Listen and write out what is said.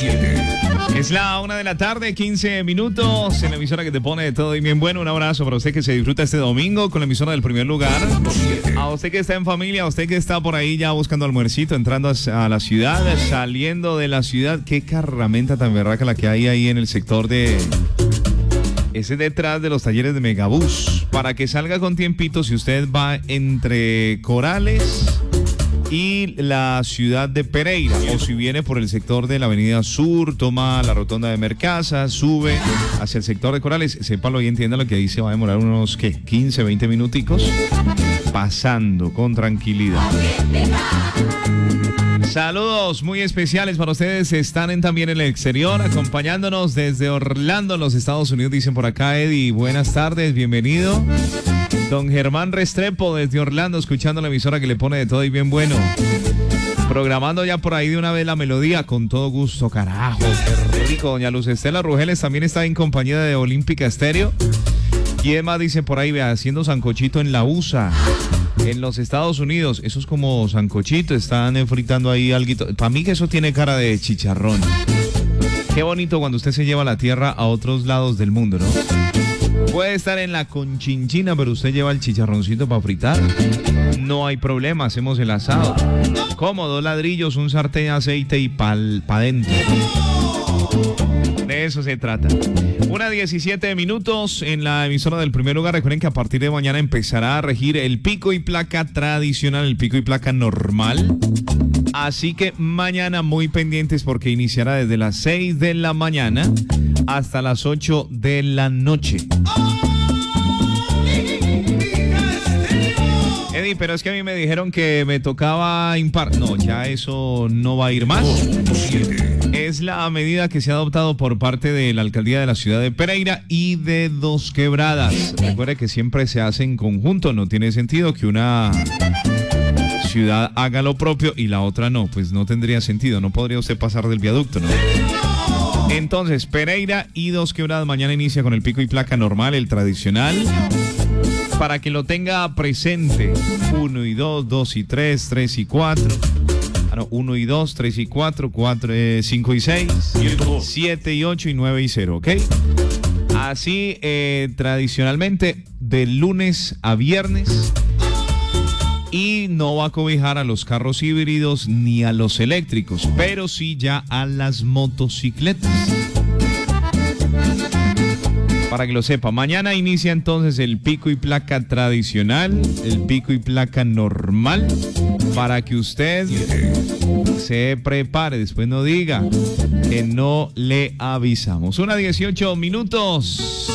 Es la 1:15 p.m. en la emisora que te pone de todo y bien bueno. Un abrazo para usted que se disfruta este domingo con la emisora del primer lugar. A usted que está en familia, a usted que está por ahí ya buscando almuercito, entrando a la ciudad, saliendo de la ciudad. Qué carramenta tan berraca la que hay ahí en el sector de... Ese detrás de los talleres de Megabús. Para que salga con tiempito, si usted va entre Corales y la ciudad de Pereira, o si viene por el sector de la avenida Sur, toma la rotonda de Mercasa, sube hacia el sector de Corales, sépalo y entiéndalo que ahí se va a demorar unos, 15, 20 minuticos, pasando con tranquilidad. Saludos muy especiales para ustedes, están también en el exterior, acompañándonos desde Orlando, los Estados Unidos, dicen por acá. Eddie, buenas tardes, bienvenido. Don Germán Restrepo desde Orlando, escuchando la emisora que le pone de todo y bien bueno. Programando ya por ahí de una vez la melodía, con todo gusto, carajo, qué rico. Doña Luz Estela Rugeles también está en compañía de Olímpica Estéreo. ¿Quién más dice por ahí? Vea, haciendo sancochito en la USA, en los Estados Unidos. Eso es como sancochito, están fritando ahí alguito. Para mí que eso tiene cara de chicharrón. Qué bonito cuando usted se lleva la tierra a otros lados del mundo, ¿no? Puede estar en la Conchinchina, pero usted lleva el chicharroncito para fritar. No hay problema, hacemos el asado. Como 2 ladrillos, un sartén, aceite y pa' dentro. De eso se trata. 1:17 en la emisora del primer lugar. Recuerden que a partir de mañana empezará a regir el pico y placa tradicional, el pico y placa normal. Así que mañana muy pendientes porque iniciará desde las 6 de la mañana hasta las 8 de la noche. Eddie, pero es que a mí me dijeron que me tocaba impar. No, ya eso no va a ir más. Es la medida que se ha adoptado por parte de la alcaldía de la ciudad de Pereira y de Dos Quebradas. Recuerde que siempre se hace en conjunto, no tiene sentido que una ciudad haga lo propio y la otra no, pues no tendría sentido, no podría usted pasar del viaducto, ¿no? Entonces, Pereira y Dos Quebradas mañana inicia con el pico y placa normal, el tradicional, para que lo tenga presente. 1 y 2, 2 y 3, 3 y 4. 1 y 2, 3 y 4, 5 y 6, 7 y 8 y 9 y 0, ¿ok? Así tradicionalmente de lunes a viernes. Y no va a cobijar a los carros híbridos ni a los eléctricos, pero sí ya a las motocicletas. Para que lo sepa, mañana inicia entonces el pico y placa tradicional, el pico y placa normal, para que usted se prepare, después no diga que no le avisamos. 1:18.